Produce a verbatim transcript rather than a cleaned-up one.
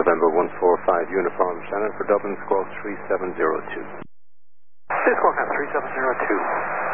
November one four five Uniform Shannon for Dublin, squawk three seven zero two. This squawk three seven zero two.